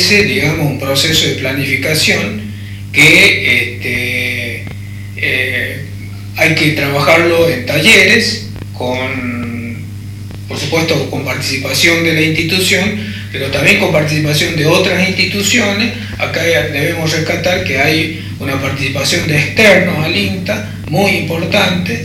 establece, digamos, un proceso de planificación que hay que trabajarlo en talleres, por supuesto con participación de la institución, pero también con participación de otras instituciones. Acá debemos rescatar que hay una participación de externos al INTA muy importante,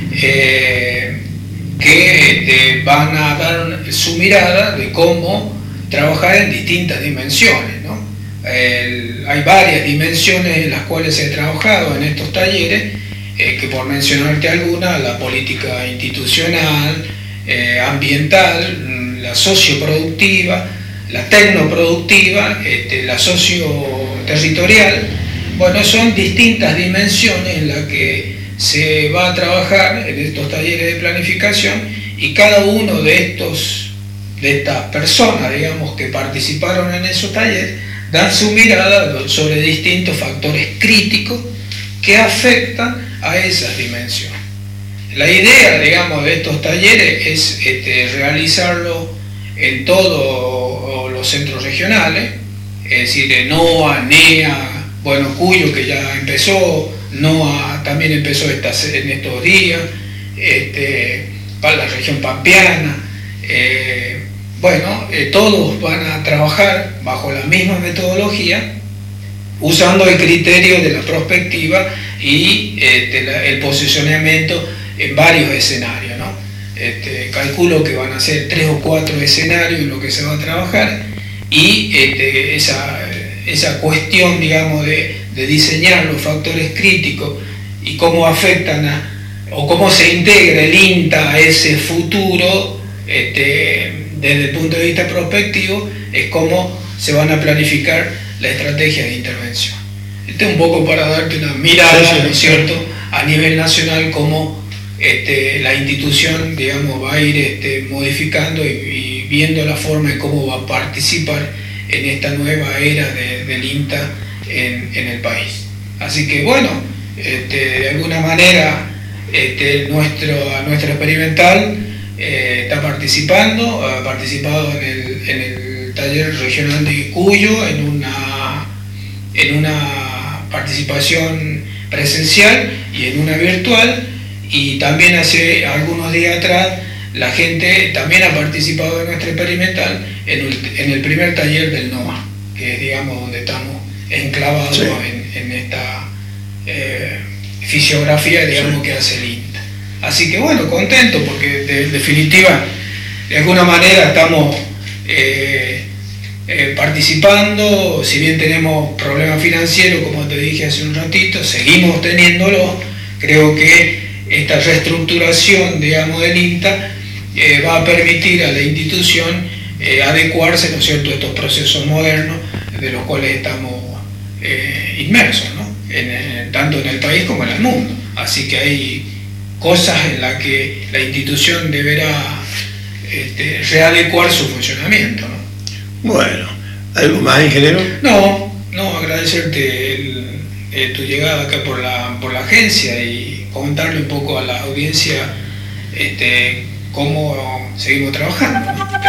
que van a dar su mirada de cómo trabajar en distintas dimensiones, ¿no? Hay varias dimensiones en las cuales se ha trabajado en estos talleres, que por mencionarte alguna, la política institucional, ambiental, la socioproductiva, la tecnoproductiva, la socioterritorial. Bueno, son distintas dimensiones en las que se va a trabajar en estos talleres de planificación, y cada uno de estas personas, digamos, que participaron en esos talleres, dan su mirada sobre distintos factores críticos que afectan a esas dimensiones. La idea, digamos, de estos talleres es realizarlo en todos los centros regionales, es decir, NOA, NEA, bueno, Cuyo, que ya empezó, NOA también empezó en estos días, para la región pampeana. Todos van a trabajar bajo la misma metodología, usando el criterio de la prospectiva y el posicionamiento en varios escenarios, ¿no? Calculo que van a ser 3 o 4 escenarios en los que se va a trabajar, y esa cuestión, digamos, de diseñar los factores críticos y cómo afectan o cómo se integra el INTA a ese futuro, desde el punto de vista prospectivo, es cómo se van a planificar la estrategia de intervención. Un poco para darte una mirada, ¿no es cierto?, a nivel nacional, cómo la institución, digamos, va a ir modificando y viendo la forma de cómo va a participar en esta nueva era del INTA en el país. Así que bueno, de alguna manera nuestro experimental está participando, ha participado en el taller regional de Cuyo, en una participación presencial y en una virtual, y también hace algunos días atrás la gente también ha participado en nuestro experimental en el primer taller del NOA, que es, digamos, donde estamos enclavados, sí, en esta fisiografía, digamos, sí, que hace el INTA. Así que bueno, contento, porque de definitiva, de alguna manera estamos participando. Si bien tenemos problemas financieros, como te dije hace un ratito, seguimos teniéndolo. Creo que esta reestructuración, digamos, del INTA va a permitir a la institución adecuarse, ¿no es cierto?, a estos procesos modernos de los cuales estamos inmersos, ¿no?, tanto en el país como en el mundo. Así que hay cosas en las que la institución deberá readecuar su funcionamiento, ¿no? Bueno, ¿algo más, ingeniero? No, agradecerte tu llegada acá por la agencia, y comentarle un poco a la audiencia cómo seguimos trabajando, ¿no?